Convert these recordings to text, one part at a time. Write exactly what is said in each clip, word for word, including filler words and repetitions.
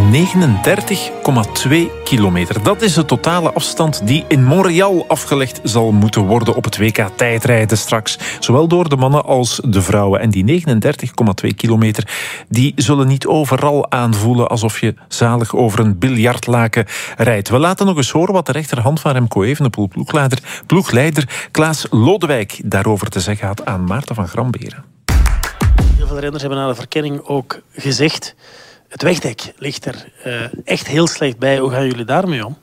negenendertig komma twee kilometer. Dat is de totale afstand die in Montreal afgelegd zal moeten worden op het W K tijdrijden straks. Zowel door de mannen als de vrouwen. En die negenendertig komma twee kilometer, die zullen niet overal aanvoelen alsof je zalig over een biljartlaken rijdt. We laten nog eens horen wat de rechterhand van Remco Evenepoel, ploegleider, ploegleider Klaas Lodewijk, daarover te zeggen had aan Maarten van Gramberen. Heel veel renners hebben na de verkenning ook gezegd: het wegdek ligt er uh, echt heel slecht bij. Hoe gaan jullie daarmee om?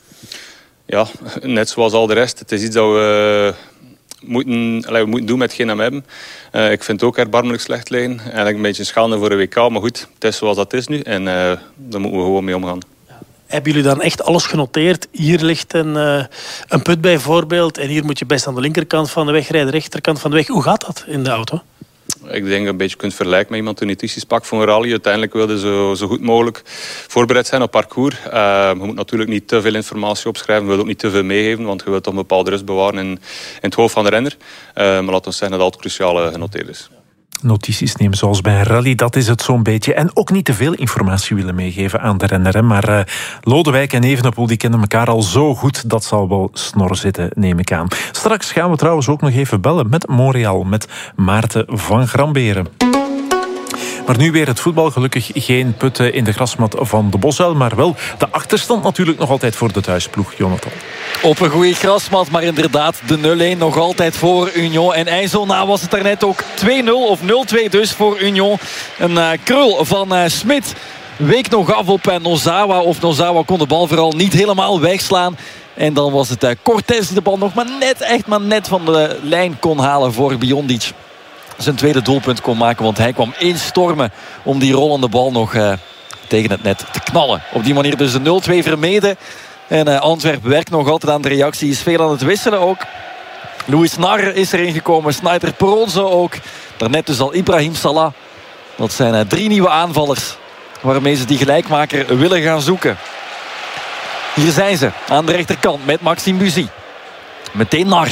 Ja, net zoals al de rest. Het is iets dat we moeten, allee, we moeten doen met hetgeen dat we hebben. Uh, ik vind het ook erbarmelijk slecht liggen. Eigenlijk een beetje een schande voor een W K. Maar goed, het is zoals dat is nu. En uh, daar moeten we gewoon mee omgaan. Ja. Hebben jullie dan echt alles genoteerd? Hier ligt een, uh, een put bijvoorbeeld. En hier moet je best aan de linkerkant van de weg rijden, de rechterkant van de weg. Hoe gaat dat in de auto? Ik denk dat je een beetje kunt vergelijken met iemand die nutrities pakt voor een rally. Uiteindelijk wil je zo, zo goed mogelijk voorbereid zijn op parcours. Uh, je moet natuurlijk niet te veel informatie opschrijven. Je wilt ook niet te veel meegeven, want je wilt toch een bepaalde rust bewaren in, in het hoofd van de renner. Uh, maar laten we zeggen dat het cruciaal genoteerd is. Notities nemen zoals bij een rally, dat is het zo'n beetje. En ook niet te veel informatie willen meegeven aan de renner. Hè. Maar uh, Lodewijk en Evenepoel die kennen elkaar al zo goed, dat zal wel snor zitten, neem ik aan. Straks gaan we trouwens ook nog even bellen met Montreal, met Maarten van Gramberen. Maar nu weer het voetbal. Gelukkig geen putten in de grasmat van de Bosuil, maar wel de achterstand natuurlijk nog altijd voor de thuisploeg, Jonathan. Op een goede grasmat, maar inderdaad de nul-een nog altijd voor Union. En IJsselna was het daarnet ook twee nul of nul-twee dus voor Union. Een uh, krul van uh, Smit week nog af op uh, Nozawa. Of Nozawa kon de bal vooral niet helemaal wegslaan. En dan was het uh, Cortés die de bal nog maar net, echt maar net van de lijn kon halen voor Biondic. Zijn tweede doelpunt kon maken, want hij kwam instormen om die rollende bal nog uh, tegen het net te knallen. Op die manier dus de nul-twee vermeden. En uh, Antwerpen werkt nog altijd aan de reactie, is veel aan het wisselen ook. Louis Nar is erin gekomen, Snyder Peronzo ook. Daarnet dus al Ibrahim Salah. Dat zijn uh, drie nieuwe aanvallers waarmee ze die gelijkmaker willen gaan zoeken. Hier zijn ze aan de rechterkant met Maxime Buzy. Meteen Nar.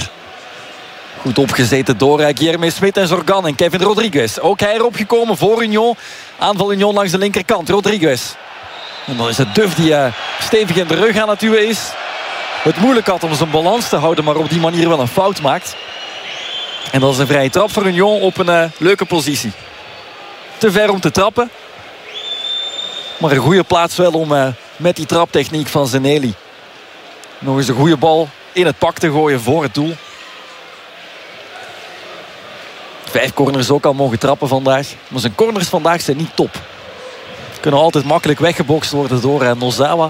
Goed opgezeten door uh, Guilherme Smit en Zorgan en Kevin Rodriguez. Ook hij erop gekomen voor Union. Aanval Union langs de linkerkant. Rodriguez. En dan is het Duff die uh, stevig in de rug aan het duwen is. Het moeilijk had om zijn balans te houden, maar op die manier wel een fout maakt. En dat is een vrije trap voor Union op een uh, leuke positie. Te ver om te trappen. Maar een goede plaats wel om uh, met die traptechniek van Zeneli nog eens een goede bal in het pak te gooien voor het doel. Vijf corners ook al mogen trappen vandaag. Maar zijn corners vandaag zijn niet top. Kunnen altijd makkelijk weggebokst worden door uh, Nozawa.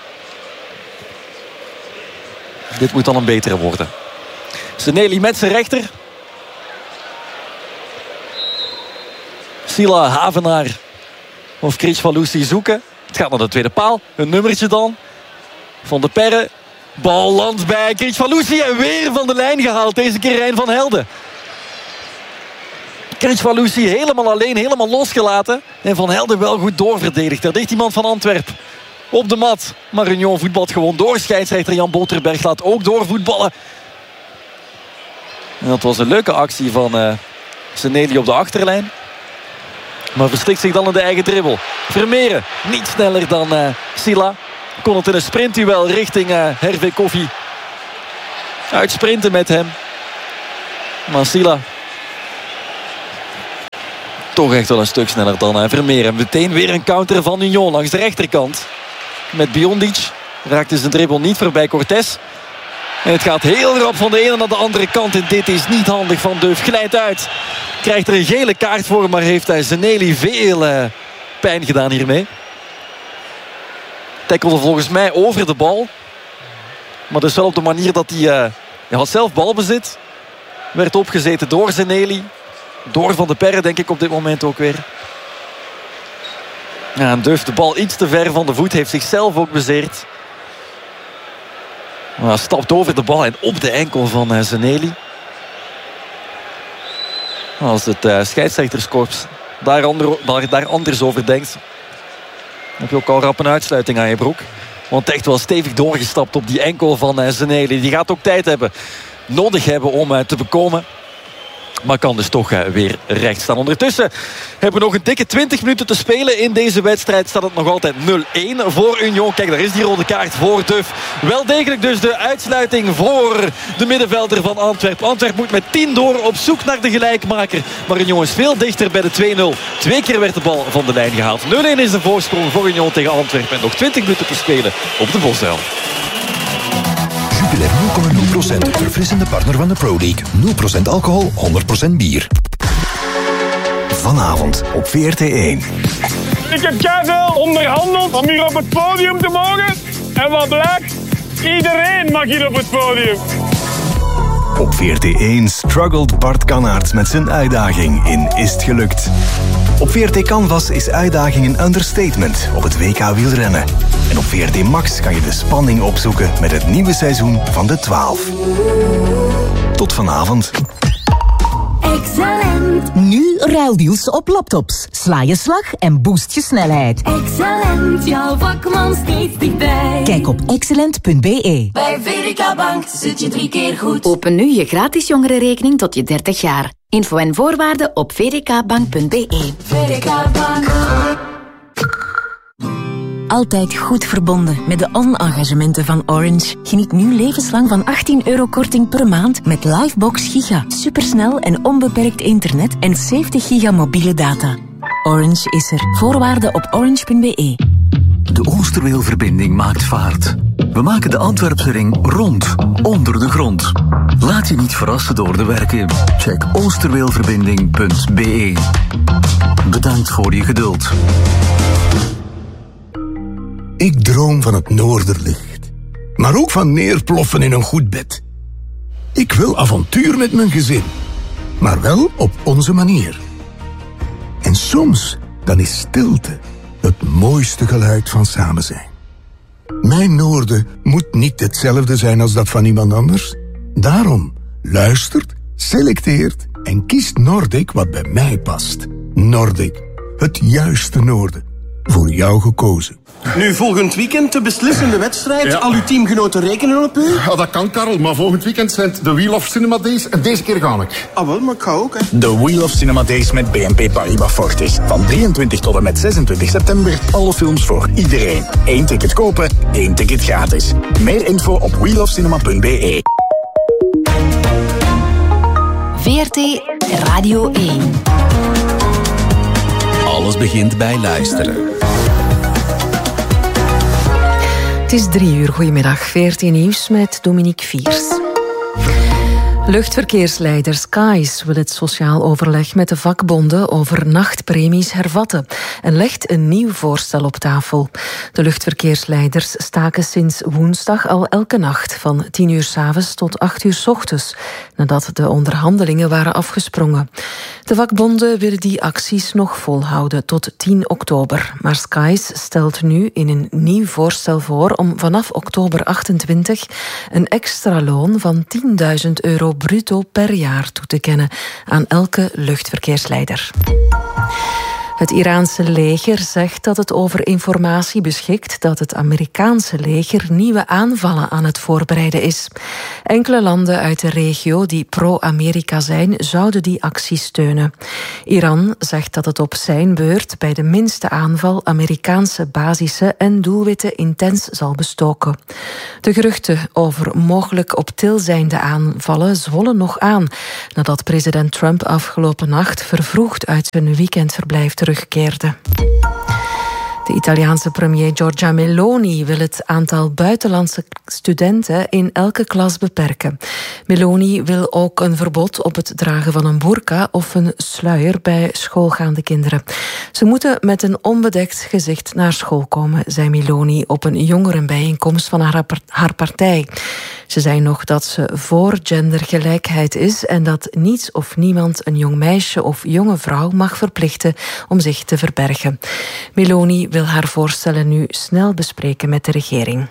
Dit moet dan een betere worden. Zeneli met zijn rechter. Sila, Havenaar of Kricvalusi zoeken. Het gaat naar de tweede paal. Een nummertje dan. Van de Perre. Bal landt bij Kricvalusi en weer van de lijn gehaald. Deze keer Rijn van Helden. Kricvalusi helemaal alleen, helemaal losgelaten. En Van Helden wel goed doorverdedigd. Daar ligt iemand van Antwerpen op de mat. Maar Union voetbalt gewoon door. Scheidsrechter Jan Boterberg laat ook doorvoetballen. En dat was een leuke actie van uh, Zeneli op de achterlijn. Maar verstikt zich dan in de eigen dribbel. Vermeeren, niet sneller dan uh, Sila. Kon het in een sprintduel richting uh, Hervé Koffie uitsprinten met hem. Maar Sila toch echt wel een stuk sneller dan uh, Vermeeren. Meteen weer een counter van Union langs de rechterkant. Met Biondic. Raakte zijn dribbel niet voorbij Cortés. En het gaat heel rap van de ene naar de andere kant. En dit is niet handig van Duff. Glijdt uit. Krijgt er een gele kaart voor. Maar heeft hij Zeneli veel uh, pijn gedaan hiermee. Tackelde volgens mij over de bal. Maar dus wel op de manier dat hij... Uh, hij had zelf balbezit. Werd opgezeten door Zeneli. Door Van de Perre denk ik op dit moment ook weer. Ja, en Duff de bal iets te ver van de voet. Heeft zichzelf ook bezeerd. Maar stapt over de bal en op de enkel van uh, Zeneli. Als het uh, scheidsrechterskorps daar, ander, daar, daar anders over denkt, dan heb je ook al rap een uitsluiting aan je broek. Want echt wel stevig doorgestapt op die enkel van uh, Zeneli. Die gaat ook tijd hebben, nodig hebben om uh, te bekomen. maar kan dus toch uh, weer recht staan. Ondertussen hebben we nog een dikke twintig minuten te spelen in deze wedstrijd. Staat het nog altijd nul-één voor Union. Kijk, daar is die rode kaart voor Duff. Wel degelijk dus de uitsluiting voor de middenvelder van Antwerpen. Antwerpen moet met tien door op zoek naar de gelijkmaker. Maar Union is veel dichter bij de twee nul. Twee keer werd de bal van de lijn gehaald. nul-één is de voorsprong voor Union tegen Antwerpen. En nog twintig minuten te spelen op de Bosduil. Jupiler nul komma nul procent. Verfrissende partner van de Pro League. nul procent alcohol, honderd procent bier. Vanavond op V R T één. Ik heb keiveel onderhandeld om hier op het podium te mogen. En wat blijkt? Iedereen mag hier op het podium. Op V R T één struggelt Bart Kannaerts met zijn uitdaging in Is het gelukt? Op V R T Canvas is uitdaging een understatement op het W K wielrennen. En op V R T Max kan je de spanning opzoeken met het nieuwe seizoen van de twaalf. Tot vanavond. Excellent. Nu ruildeals op laptops. Sla je slag en boost je snelheid. Excellent, jouw vakman steeds dichtbij. Kijk op excellent punt b e. Bij V D K Bank zit je drie keer goed. Open nu je gratis jongerenrekening tot je dertig jaar. Info en voorwaarden op v d k bank punt b e. V D K Bank. Altijd goed verbonden met de on-engagementen van Orange. Geniet nu levenslang van achttien euro korting per maand met Livebox Giga. Supersnel en onbeperkt internet en zeventig giga mobiele data. Orange is er. Voorwaarden op orange punt b e. De Oosterweelverbinding maakt vaart. We maken de Antwerpse ring rond, onder de grond. Laat je niet verrassen door de werken. Check oosterweelverbinding punt b e. Bedankt voor je geduld. Ik droom van het noorderlicht, maar ook van neerploffen in een goed bed. Ik wil avontuur met mijn gezin, maar wel op onze manier. En soms dan is stilte het mooiste geluid van samen zijn. Mijn noorden moet niet hetzelfde zijn als dat van iemand anders. Daarom luistert, selecteert en kiest Nordic wat bij mij past. Nordic, het juiste noorden. Voor jou gekozen. Nu, volgend weekend de beslissende wedstrijd. Ja. Al uw teamgenoten rekenen op u? Ja, dat kan, Karel. Maar volgend weekend zijn het de Wheel of Cinema Days. En deze keer ga ik. Ah, wel, maar ik ga ook, hè. De Wheel of Cinema Days met B N P Paribas Fortis. Van drieëntwintig tot en met zesentwintig september. Alle films voor iedereen. Eén ticket kopen, één ticket gratis. Meer info op wheel of cinema punt b e. V R T Radio één. Alles begint bij luisteren. Het is drie uur. Goedemiddag. V R T Nieuws met Dominique Viers. Luchtverkeersleider Skies wil het sociaal overleg met de vakbonden over nachtpremies hervatten en legt een nieuw voorstel op tafel. De luchtverkeersleiders staken sinds woensdag al elke nacht van tien uur 's avonds tot acht uur 's ochtends, nadat de onderhandelingen waren afgesprongen. De vakbonden willen die acties nog volhouden tot tien oktober, maar Skies stelt nu in een nieuw voorstel voor om vanaf oktober achtentwintig een extra loon van tienduizend euro bruto per jaar toe te kennen aan elke luchtverkeersleider. Het Iraanse leger zegt dat het over informatie beschikt dat het Amerikaanse leger nieuwe aanvallen aan het voorbereiden is. Enkele landen uit de regio die pro-Amerika zijn, zouden die actie steunen. Iran zegt dat het op zijn beurt bij de minste aanval Amerikaanse basissen en doelwitten intens zal bestoken. De geruchten over mogelijk op til zijnde aanvallen zwollen nog aan, nadat president Trump afgelopen nacht vervroegd uit zijn weekendverblijf terugkeerde. De Italiaanse premier Giorgia Meloni wil het aantal buitenlandse studenten in elke klas beperken. Meloni wil ook een verbod op het dragen van een burka of een sluier bij schoolgaande kinderen. Ze moeten met een onbedekt gezicht naar school komen, zei Meloni op een jongerenbijeenkomst van haar, haar partij. Ze zei nog dat ze voor gendergelijkheid is en dat niets of niemand een jong meisje of jonge vrouw mag verplichten om zich te verbergen. Meloni wil haar voorstellen nu snel bespreken met de regering.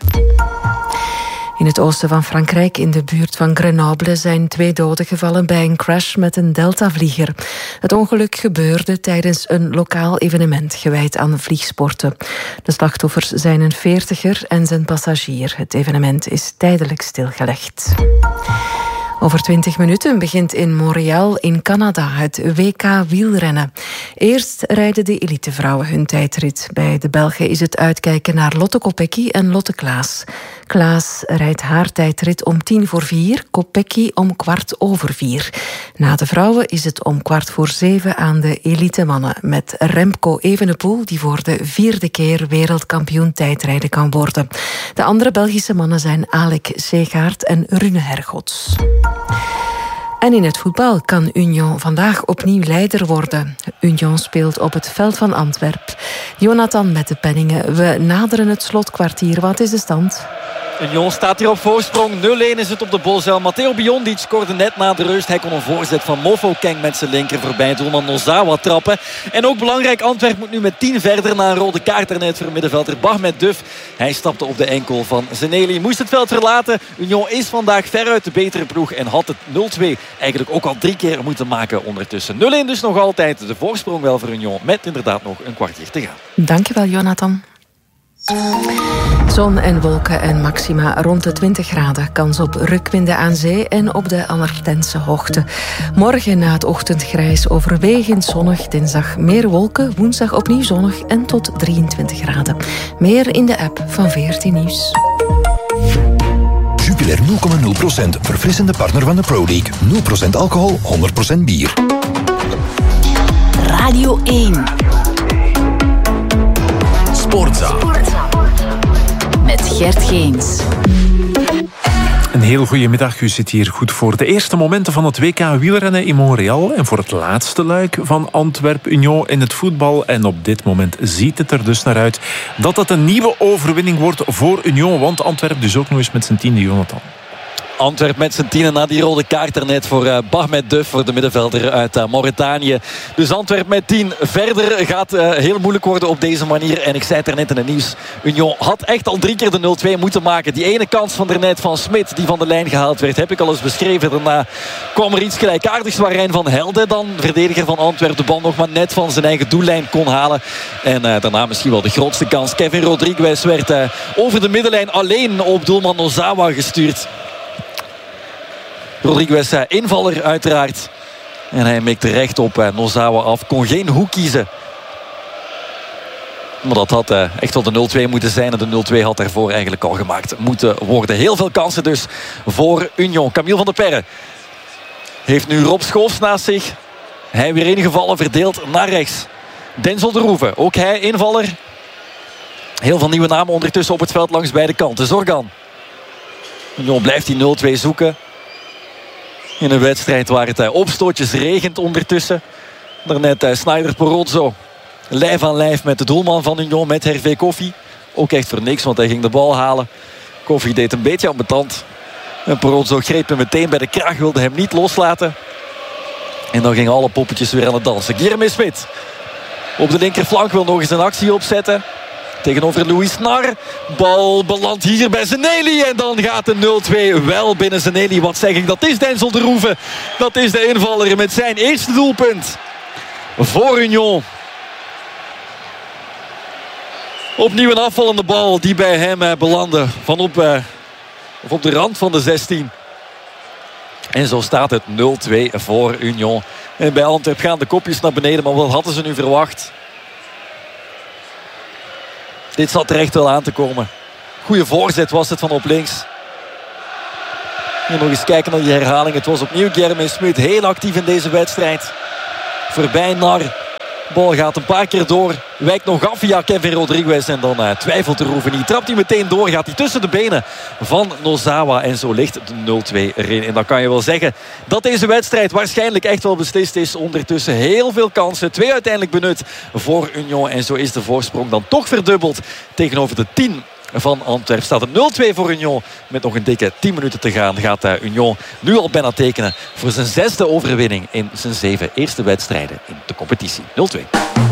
In het oosten van Frankrijk, in de buurt van Grenoble, zijn twee doden gevallen bij een crash met een Delta-vlieger. Het ongeluk gebeurde tijdens een lokaal evenement gewijd aan vliegsporten. De slachtoffers zijn een veertiger en zijn passagier. Het evenement is tijdelijk stilgelegd. Over twintig minuten begint in Montreal in Canada het W K wielrennen. Eerst rijden de elitevrouwen hun tijdrit. Bij de Belgen is het uitkijken naar Lotte Kopecky en Lotte Klaas. Klaas rijdt haar tijdrit om tien voor vier, Kopecky om kwart over vier. Na de vrouwen is het om kwart voor zeven aan de elitemannen met Remco Evenepoel, die voor de vierde keer wereldkampioen tijdrijden kan worden. De andere Belgische mannen zijn Alec Segaert en Rune Hergots. En in het voetbal kan Union vandaag opnieuw leider worden. Union speelt op het veld van Antwerpen. Jonathan met de penningen. We naderen het slotkwartier. Wat is de stand? Union staat hier op voorsprong. nul-een is het op de Bosuil. Matteo Biondic scoorde net na de rust. Hij kon een voorzet van Mofo Keng met zijn linker voorbij doelman Nozawa trappen. En ook belangrijk, Antwerpen moet nu met tien verder na een rode kaart ernet voor middenvelder Bahmet Duff. Hij stapte op de enkel van Zeneli. Moest het veld verlaten. Union is vandaag veruit de betere ploeg en had het nul-twee eigenlijk ook al drie keer moeten maken ondertussen. nul-een dus nog altijd. De voorsprong wel voor Union met inderdaad nog een kwartier te gaan. Dankjewel, Jonathan. Zon en wolken en maxima rond de twintig graden. Kans op rukwinden aan zee en op de Allerdense hoogte. Morgen na het ochtendgrijs overwegend zonnig. Dinsdag meer wolken, woensdag opnieuw zonnig en tot drieëntwintig graden. Meer in de app van V R T Nieuws. Jupiler nul komma nul procent, verfrissende partner van de Pro League. nul procent alcohol, honderd procent bier. Radio één. Sportza. Met Gert Geens. Een heel goede middag. U zit hier goed voor de eerste momenten van het W K wielrennen in Montreal en voor het laatste luik van Antwerp Union in het voetbal. En op dit moment ziet het er dus naar uit dat het een nieuwe overwinning wordt voor Union, want Antwerp dus ook nog eens met zijn tiende, Jonathan. Antwerp met zijn tienen na die rode kaart er net voor uh, Bahmet Duff, voor de middenvelder uit uh, Mauritanië. Dus Antwerp met tien verder gaat uh, heel moeilijk worden op deze manier. En ik zei het er net in het nieuws. Union had echt al drie keer de nul-twee moeten maken. Die ene kans van daarnet van Smit die van de lijn gehaald werd, heb ik al eens beschreven. Daarna kwam er iets gelijkaardigs waar Rijn van Helden, dan verdediger van Antwerp, de bal nog maar net van zijn eigen doellijn kon halen. En uh, daarna misschien wel de grootste kans. Kevin Rodriguez werd uh, over de middenlijn alleen op doelman Nozawa gestuurd. Rodriguez uh, invaller uiteraard. En hij mikte recht op uh, Nozawa af. Kon geen hoek kiezen. Maar dat had uh, echt wel de nul-twee moeten zijn. En de nul-twee had daarvoor eigenlijk al gemaakt moeten worden. Heel veel kansen dus voor Union. Camille van der Perre heeft nu Rob Schoofs naast zich. Hij weer ingevallen, verdeeld naar rechts. Denzel de Roeve, ook hij invaller. Heel veel nieuwe namen ondertussen op het veld langs beide kanten. Zorgan. Union blijft die nul-twee zoeken. In een wedstrijd waar het uh, opstootjes regent ondertussen. Daarnet uh, Snyder Porozzo. Lijf aan lijf met de doelman van Union, met Hervé Koffie. Ook echt voor niks, want hij ging de bal halen. Koffie deed een beetje ambetant. En Porozzo greep hem meteen bij de kraag, wilde hem niet loslaten. En dan gingen alle poppetjes weer aan het dansen. Guilherme Smit op de linkerflank wil nog eens een actie opzetten. Tegenover Louis Nar. Bal belandt hier bij Zeneli. En dan gaat de nul-twee wel binnen Zeneli. Wat zeg ik, dat is Denzel de Roeve. Dat is de invaller met zijn eerste doelpunt voor Union. Opnieuw een afvallende bal die bij hem eh, belandde. Van op, eh, of op de rand van de zestien. En zo staat het nul-twee voor Union. En bij Antwerp gaan de kopjes naar beneden. Maar wat hadden ze nu verwacht? Dit zat er echt wel aan te komen. Goeie voorzet was het van op links. En nog eens kijken naar die herhaling. Het was opnieuw Guilherme Smit. Heel actief in deze wedstrijd. Voorbij Nar. Bal gaat een paar keer door. Wijkt nog af via Kevin Rodriguez. En dan uh, twijfelt de Roeven niet. Trapt hij meteen door. Gaat hij tussen de benen van Nozawa. En zo ligt de nul-twee erin. En dan kan je wel zeggen dat deze wedstrijd waarschijnlijk echt wel beslist is. Ondertussen heel veel kansen. Twee uiteindelijk benut voor Union. En zo is de voorsprong dan toch verdubbeld tegenover de tien van Antwerpen. Staat het nul-twee voor Union. Met nog een dikke tien minuten te gaan gaat uh, Union nu al bijna tekenen voor zijn zesde overwinning in zijn zeven eerste wedstrijden in de competitie. nul-twee.